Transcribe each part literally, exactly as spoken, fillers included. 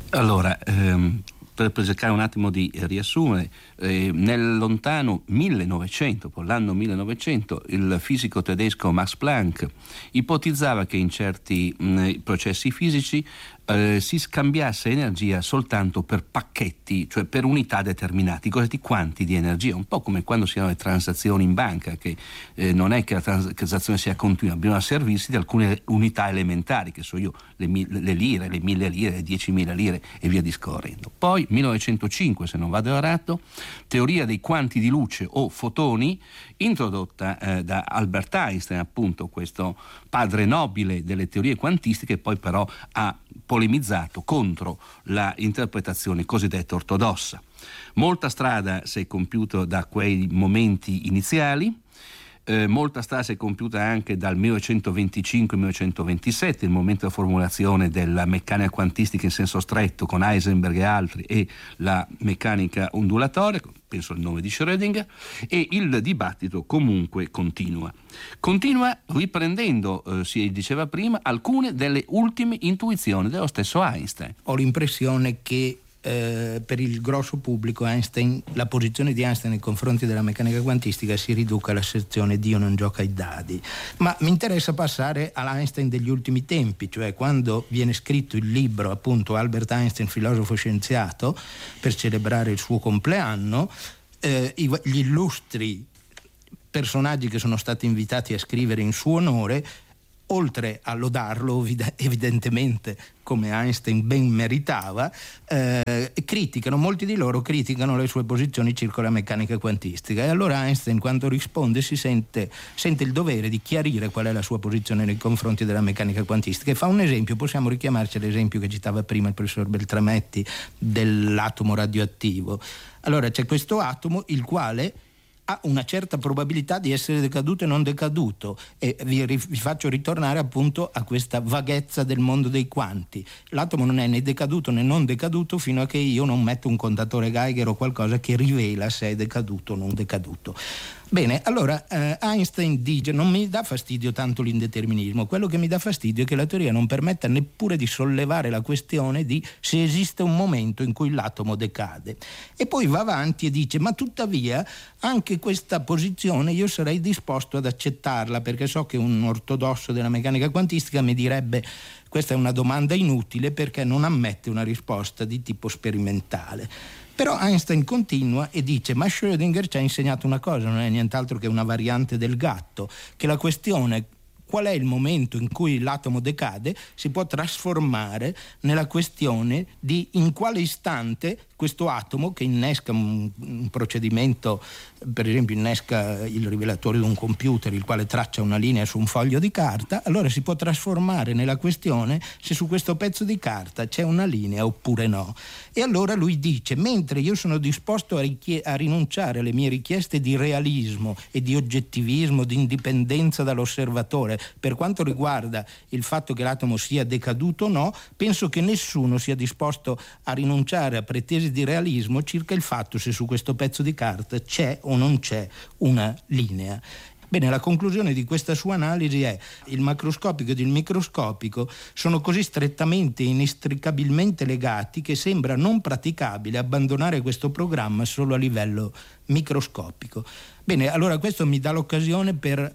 Allora, ehm, per, per cercare un attimo di riassumere, eh, nel lontano millenovecento, per l'anno millenovecento, il fisico tedesco Max Planck ipotizzava che in certi mh, processi fisici eh, si scambiasse energia soltanto per pacchetti, cioè per unità determinate, i cosiddetti quanti di energia, un po' come quando si hanno le transazioni in banca, che eh, non è che la transazione sia continua, bisogna servirsi di alcune unità elementari, che so io, le, le lire, le mille lire, le diecimila lire e via discorrendo. Poi millenovecentocinque, se non vado errato, teoria dei quanti di luce o fotoni, introdotta eh, da Albert Einstein, appunto questo padre nobile delle teorie quantistiche, poi però ha polemizzato contro la interpretazione cosiddetta ortodossa. Molta strada si è compiuta da quei momenti iniziali. Eh, molta strada si è compiuta anche dal millenovecentoventicinque millenovecentoventisette, il momento della formulazione della meccanica quantistica in senso stretto con Heisenberg e altri, e la meccanica ondulatoria, penso al nome di Schrödinger, e il dibattito comunque continua. Continua riprendendo, eh, si diceva prima, alcune delle ultime intuizioni dello stesso Einstein. Ho l'impressione che Eh, per il grosso pubblico Einstein, la posizione di Einstein nei confronti della meccanica quantistica si riduca all'asserzione Dio non gioca ai dadi, ma mi interessa passare all'Einstein degli ultimi tempi, cioè quando viene scritto il libro, appunto, Albert Einstein, filosofo scienziato, per celebrare il suo compleanno. eh, gli illustri personaggi che sono stati invitati a scrivere in suo onore, oltre a lodarlo evidentemente come Einstein ben meritava, eh, criticano, molti di loro criticano le sue posizioni circa la meccanica quantistica, e allora Einstein, quando risponde, si sente, sente il dovere di chiarire qual è la sua posizione nei confronti della meccanica quantistica, e fa un esempio. Possiamo richiamarci all'esempio che citava prima il professor Beltrametti dell'atomo radioattivo. Allora c'è questo atomo il quale ha una certa probabilità di essere decaduto e non decaduto, e vi, vi faccio ritornare appunto a questa vaghezza del mondo dei quanti. L'atomo non è né decaduto né non decaduto fino a che io non metto un contatore Geiger o qualcosa che rivela se è decaduto o non decaduto. Bene, allora eh, Einstein dice: non mi dà fastidio tanto l'indeterminismo, quello che mi dà fastidio è che la teoria non permetta neppure di sollevare la questione di se esiste un momento in cui l'atomo decade. E poi va avanti e dice: ma tuttavia anche questa posizione io sarei disposto ad accettarla, perché so che un ortodosso della meccanica quantistica mi direbbe: questa è una domanda inutile perché non ammette una risposta di tipo sperimentale. Però Einstein continua e dice: ma Schrödinger ci ha insegnato una cosa, non è nient'altro che una variante del gatto, che la questione qual è il momento in cui l'atomo decade si può trasformare nella questione di in quale istante questo atomo, che innesca un, un procedimento, per esempio innesca il rivelatore di un computer, il quale traccia una linea su un foglio di carta, allora si può trasformare nella questione se su questo pezzo di carta c'è una linea oppure no. E allora lui dice: mentre io sono disposto a, richie- a rinunciare alle mie richieste di realismo e di oggettivismo, di indipendenza dall'osservatore per quanto riguarda il fatto che l'atomo sia decaduto o no, penso che nessuno sia disposto a rinunciare a pretese di realismo circa il fatto se su questo pezzo di carta c'è o non c'è una linea. Bene, la conclusione di questa sua analisi è: il macroscopico ed il microscopico sono così strettamente e inestricabilmente legati che sembra non praticabile abbandonare questo programma solo a livello microscopico. Bene, allora questo mi dà l'occasione per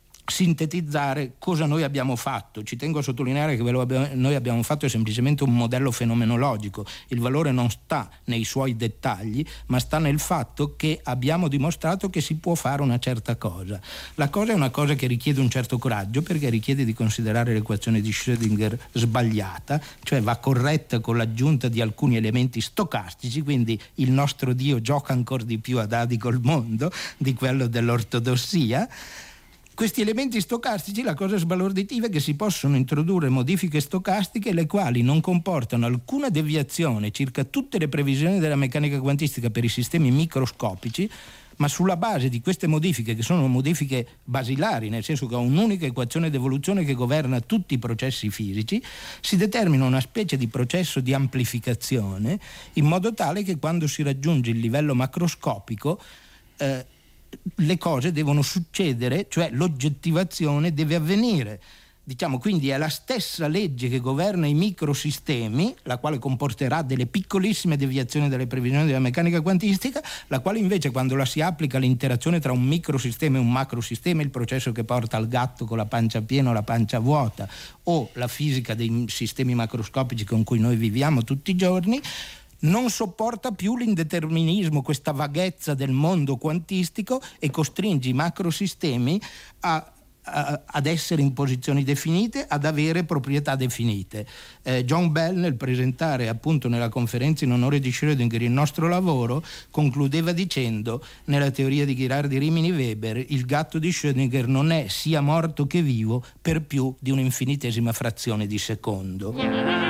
sintetizzare cosa noi abbiamo fatto. Ci tengo a sottolineare che quello che noi abbiamo fatto è semplicemente un modello fenomenologico. Il valore non sta nei suoi dettagli, ma sta nel fatto che abbiamo dimostrato che si può fare una certa cosa. La cosa è una cosa che richiede un certo coraggio, perché richiede di considerare l'equazione di Schrödinger sbagliata, cioè va corretta con l'aggiunta di alcuni elementi stocastici, quindi il nostro Dio gioca ancora di più a dadi col mondo di quello dell'ortodossia. Questi elementi stocastici, la cosa sbalorditiva è che si possono introdurre modifiche stocastiche le quali non comportano alcuna deviazione circa tutte le previsioni della meccanica quantistica per i sistemi microscopici, ma sulla base di queste modifiche, che sono modifiche basilari, nel senso che ha un'unica equazione d'evoluzione che governa tutti i processi fisici, si determina una specie di processo di amplificazione, in modo tale che quando si raggiunge il livello macroscopico eh, le cose devono succedere, cioè l'oggettivazione deve avvenire. Diciamo quindi è la stessa legge che governa i microsistemi, la quale comporterà delle piccolissime deviazioni dalle previsioni della meccanica quantistica, la quale invece quando la si applica all'interazione tra un microsistema e un macrosistema, il processo che porta al gatto con la pancia piena o la pancia vuota, o la fisica dei sistemi macroscopici con cui noi viviamo tutti i giorni, non sopporta più l'indeterminismo, questa vaghezza del mondo quantistico, e costringe i macrosistemi a ad essere in posizioni definite, ad avere proprietà definite. Eh, John Bell, nel presentare appunto nella conferenza in onore di Schrödinger il nostro lavoro, concludeva dicendo: nella teoria di Ghirardi, Rimini, Weber, il gatto di Schrödinger non è sia morto che vivo per più di un'infinitesima frazione di secondo.